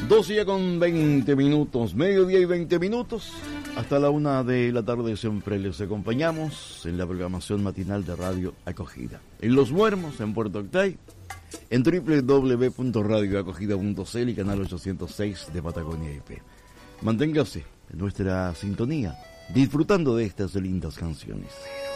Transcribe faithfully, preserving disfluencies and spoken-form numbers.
doce ya con veinte minutos, mediodía y veinte minutos. Hasta la una de la tarde siempre les acompañamos en la programación matinal de Radio Acogida. En Los Muermos, en Puerto Octay, en doble u doble u doble u punto radio acogida punto c l y canal ochocientos seis de Patagonia I P. Manténgase en nuestra sintonía, disfrutando de estas lindas canciones.